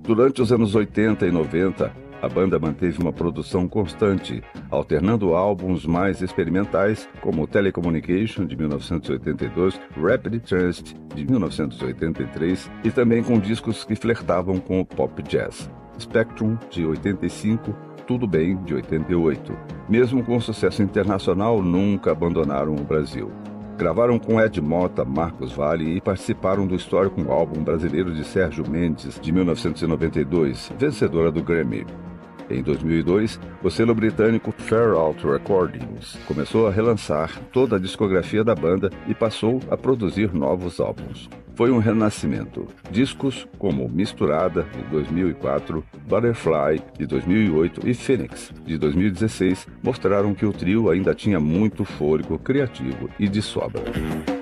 Durante os anos 80 e 90, a banda manteve uma produção constante, alternando álbuns mais experimentais, como Telecommunication, de 1982, Rapid Transit, de 1983, e também com discos que flertavam com o pop jazz. Spectrum, de 85, Tudo Bem, de 88. Mesmo com sucesso internacional, nunca abandonaram o Brasil. Gravaram com Ed Mota, Marcos Valle e participaram do histórico álbum brasileiro de Sérgio Mendes, de 1992, vencedora do Grammy. Em 2002, o selo britânico Fair Out Recordings começou a relançar toda a discografia da banda e passou a produzir novos álbuns. Foi um renascimento. Discos como Misturada, de 2004, Butterfly, de 2008 e Phoenix, de 2016, mostraram que o trio ainda tinha muito fôlego criativo e de sobra.